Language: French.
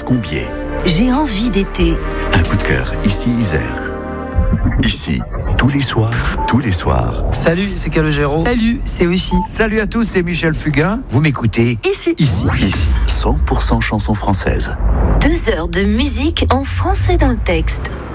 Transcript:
Combier. J'ai envie d'été. Un coup de cœur, ici Isère. Ici, tous les soirs. Salut, c'est Calogero. Salut, c'est Oshi. Salut à tous, c'est Michel Fugain. Vous m'écoutez Ici. 100% chansons françaises. 2 heures de musique en français dans le texte.